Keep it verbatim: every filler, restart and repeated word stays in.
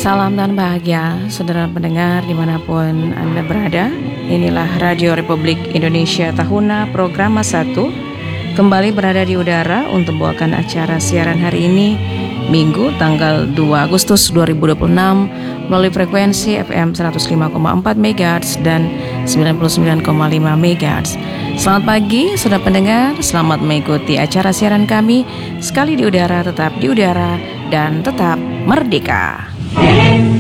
Salam dan bahagia, saudara pendengar dimanapun Anda berada. Inilah Radio Republik Indonesia Tahuna Programa satu kembali berada di udara untuk membawakan acara siaran hari ini, Minggu tanggal dua Agustus dua ribu dua puluh enam melalui frekuensi F M seratus lima koma empat megahertz dan sembilan puluh sembilan koma lima megahertz. Selamat pagi, saudara pendengar. Selamat mengikuti acara siaran kami. Sekali di udara, tetap di udara, dan tetap merdeka.